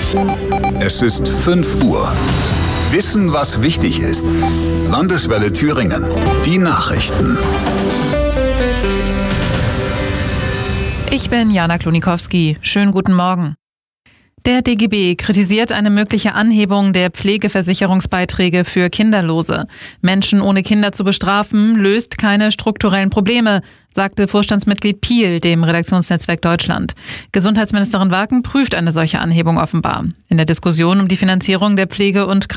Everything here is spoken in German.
Es ist 5 Uhr. Wissen, was wichtig ist. Landeswelle Thüringen. Die Nachrichten. Ich bin Jana Klonikowski. Schönen guten Morgen. Der DGB kritisiert eine mögliche Anhebung der Pflegeversicherungsbeiträge für Kinderlose. Menschen ohne Kinder zu bestrafen, löst keine strukturellen Probleme, sagte Vorstandsmitglied Piel dem Redaktionsnetzwerk Deutschland. Gesundheitsministerin Waken prüft eine solche Anhebung offenbar. In der Diskussion um die Finanzierung der Pflege- und